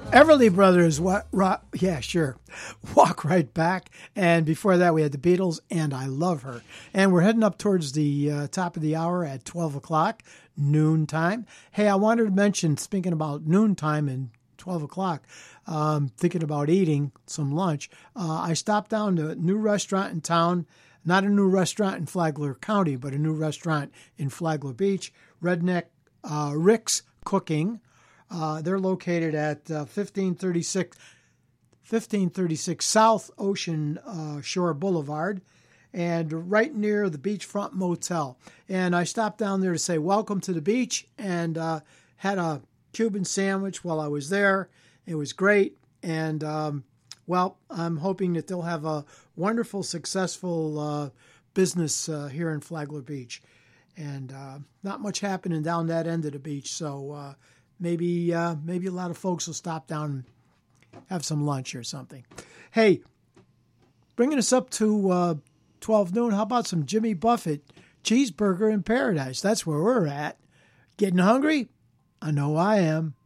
Everly Brothers, yeah, sure. Walk Right Back. And before that, we had the Beatles and I Love Her. And we're heading up towards the top of the hour at 12 o'clock, noontime. Hey, I wanted to mention, speaking about noontime and 12 o'clock, thinking about eating some lunch, I stopped down to a new restaurant in town, not a new restaurant in Flagler County, but a new restaurant in Flagler Beach, Redneck Rick's Cooking. They're located at 1536 South Ocean Shore Boulevard and right near the Beachfront Motel. And I stopped down there to say welcome to the beach and had a Cuban sandwich while I was there. It was great. And, well, I'm hoping that they'll have a wonderful, successful business here in Flagler Beach. And not much happening down that end of the beach, so maybe a lot of folks will stop down and have some lunch or something. Hey, bringing us up to 12 noon, how about some Jimmy Buffett cheeseburger in paradise? That's where we're at. Getting hungry? I know I am.